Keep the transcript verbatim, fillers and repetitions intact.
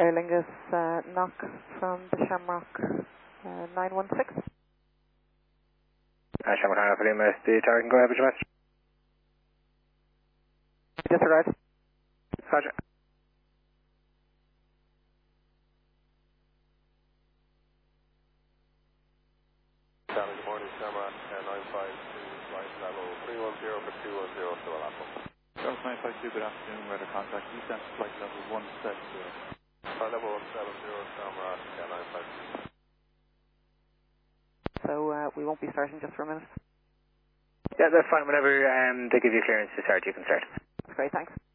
Aer Lingus uh, knock from the Shamrock uh, nine one six. Uh, Shamrock nine one six, Lima, the tower can go ahead with your message. Disregard. Roger. Good morning, Shamrock nine five two, flight level three one zero for two one zero, still at Apple. Charles nine five two, good afternoon, weather contact, descent flight level one seven zero. Flight level one seven zero, Shamrock nine five two. So uh, we won't be starting just for a minute. Yeah, that's fine. Whenever um, they give you clearance to start, you can start. That's great, thanks.